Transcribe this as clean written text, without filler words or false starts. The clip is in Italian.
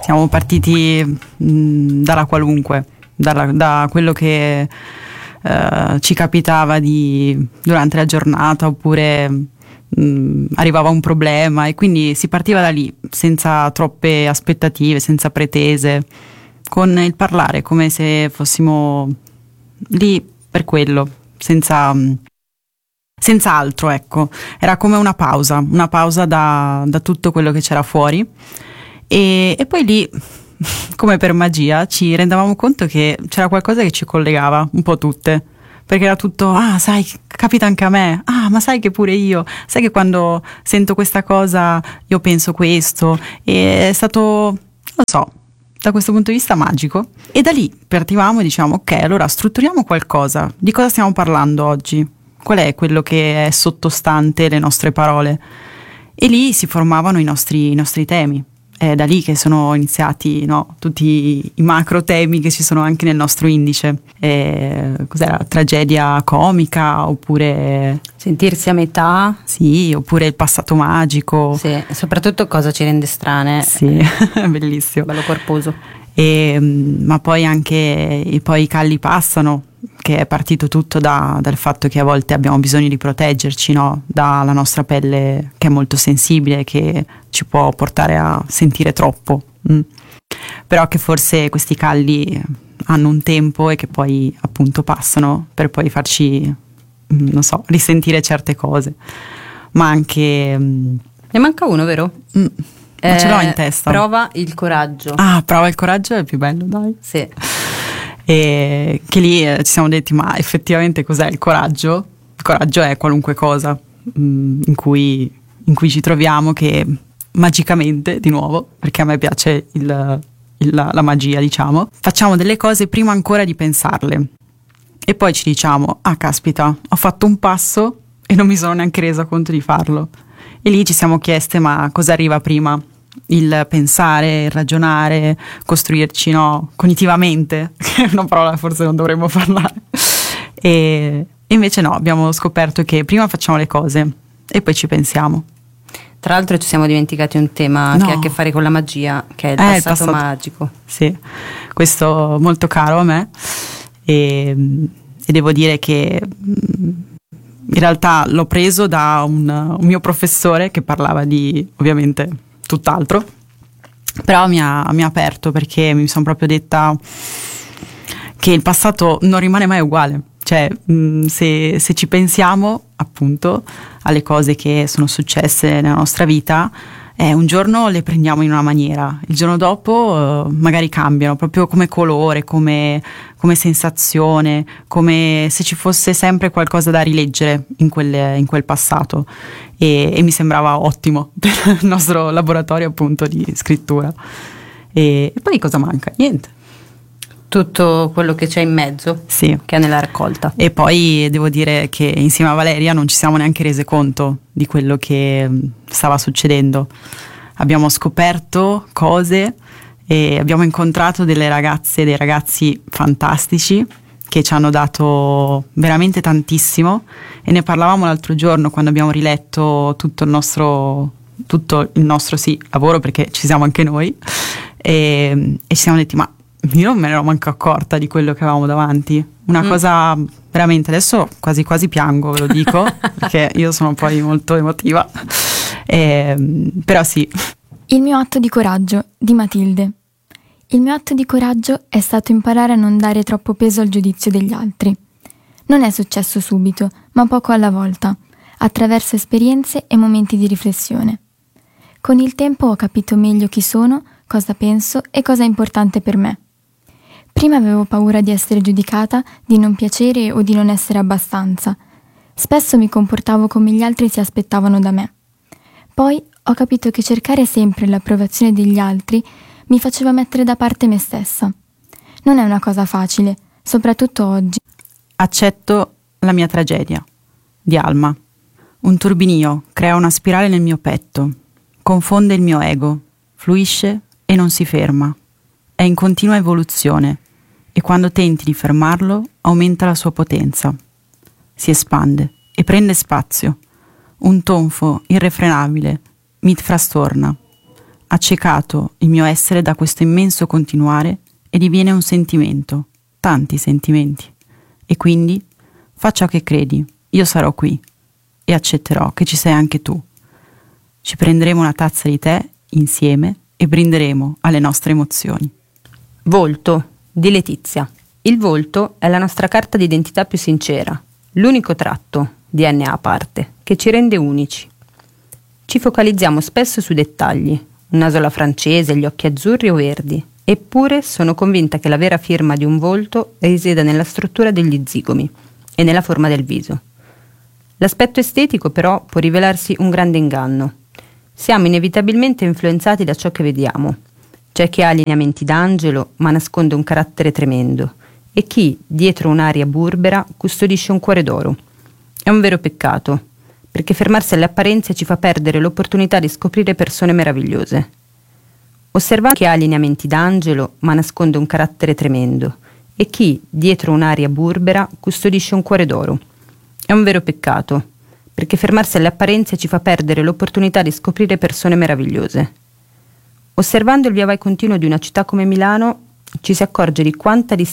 Siamo partiti dalla qualunque, da quello che ci capitava durante la giornata, oppure arrivava un problema, e quindi si partiva da lì senza troppe aspettative, senza pretese, con il parlare come se fossimo lì per quello, senza altro, ecco. Era come una pausa da tutto quello che c'era fuori, e poi lì, come per magia, ci rendavamo conto che c'era qualcosa che ci collegava un po' tutte, perché era tutto: ah, sai, capita anche a me, ah, ma sai che pure io, sai che quando sento questa cosa io penso questo. E è stato, non lo so, da questo punto di vista magico. E da lì partivamo e diciamo: ok, allora strutturiamo qualcosa, di cosa stiamo parlando oggi, qual è quello che è sottostante le nostre parole. E lì si formavano i nostri temi. È da lì che sono iniziati, no, tutti i macro temi che ci sono anche nel nostro indice. Cos'era? Tragedia comica, oppure sentirsi a metà. Sì, oppure il passato magico. Sì, soprattutto cosa ci rende strane. Sì, bellissimo. Bello corposo. Ma poi anche i calli passano, che è partito tutto dal fatto che a volte abbiamo bisogno di proteggerci, no? Dalla nostra pelle, che è molto sensibile, che ci può portare a sentire troppo. Però che forse questi calli hanno un tempo e che poi appunto passano, per poi farci, non so, risentire certe cose. Ma anche ne manca uno, vero? Ma ce l'ho in testa. Prova il coraggio. Ah, prova il coraggio è il più bello, dai. Sì. E che lì ci siamo detti: ma effettivamente cos'è il coraggio? Il coraggio è qualunque cosa in cui ci troviamo, che magicamente, di nuovo, perché a me piace la magia, diciamo, facciamo delle cose prima ancora di pensarle, e poi ci diciamo: ah, caspita, ho fatto un passo e non mi sono neanche resa conto di farlo. E lì ci siamo chieste: ma cosa arriva prima? Il pensare, il ragionare, costruirci, no, cognitivamente, che è una parola forse non dovremmo parlare. E invece no, abbiamo scoperto che prima facciamo le cose e poi ci pensiamo. Tra l'altro ci siamo dimenticati un tema che ha a che fare con la magia, che è il passato magico. Sì, questo molto caro a me, e devo dire che in realtà l'ho preso da un mio professore che parlava di, ovviamente, tutt'altro, però mi ha aperto, perché mi sono proprio detta che il passato non rimane mai uguale. Cioè, se ci pensiamo appunto alle cose che sono successe nella nostra vita, un giorno le prendiamo in una maniera, il giorno dopo magari cambiano, proprio come colore, come sensazione, come se ci fosse sempre qualcosa da rileggere in quel passato, e mi sembrava ottimo per il nostro laboratorio appunto di scrittura. E poi cosa manca? Niente. Tutto quello che c'è in mezzo, sì, che è nella raccolta. E poi devo dire che insieme a Valeria non ci siamo neanche rese conto di quello che stava succedendo. Abbiamo scoperto cose e abbiamo incontrato delle ragazze e dei ragazzi fantastici che ci hanno dato veramente tantissimo, e ne parlavamo l'altro giorno quando abbiamo riletto tutto il nostro sì, lavoro, perché ci siamo anche noi, e ci siamo detti: ma io non me ne ero manco accorta di quello che avevamo davanti. Una cosa veramente, adesso quasi quasi piango, ve lo dico, perché io sono poi molto emotiva, però sì. Il mio atto di coraggio, di Matilde. Il mio atto di coraggio è stato imparare a non dare troppo peso al giudizio degli altri. Non è successo subito, ma poco alla volta, attraverso esperienze e momenti di riflessione. Con il tempo ho capito meglio chi sono, cosa penso e cosa è importante per me. Prima avevo paura di essere giudicata, di non piacere o di non essere abbastanza. Spesso mi comportavo come gli altri si aspettavano da me. Poi ho capito che cercare sempre l'approvazione degli altri mi faceva mettere da parte me stessa. Non è una cosa facile, soprattutto oggi. Accetto la mia tragedia, di Alma. Un turbinio crea una spirale nel mio petto, confonde il mio ego, fluisce e non si ferma. È in continua evoluzione, e quando tenti di fermarlo aumenta la sua potenza. Si espande e prende spazio. Un tonfo irrefrenabile mi frastorna. accecato il mio essere da questo immenso continuare e diviene un sentimento, tanti sentimenti. E quindi fa ciò che credi, io sarò qui e accetterò che ci sei anche tu. Ci prenderemo una tazza di tè insieme e brinderemo alle nostre emozioni. Volto di Letizia. Il volto è la nostra carta d'identità più sincera, l'unico tratto, DNA a parte, che ci rende unici. Ci focalizziamo spesso sui dettagli, un naso alla francese, gli occhi azzurri o verdi, eppure sono convinta che la vera firma di un volto risieda nella struttura degli zigomi e nella forma del viso. L'aspetto estetico però può rivelarsi un grande inganno. Siamo inevitabilmente influenzati da ciò che vediamo. C'è chi ha lineamenti d'angelo ma nasconde un carattere tremendo e chi, dietro un'aria burbera, custodisce un cuore d'oro. È un vero peccato, perché fermarsi alle apparenze ci fa perdere l'opportunità di scoprire persone meravigliose. Osservate chi ha lineamenti d'angelo ma nasconde un carattere tremendo e chi, dietro un'aria burbera, custodisce un cuore d'oro. È un vero peccato, perché fermarsi alle apparenze ci fa perdere l'opportunità di scoprire persone meravigliose. Osservando il via vai continuo di una città come Milano, ci si accorge di quanta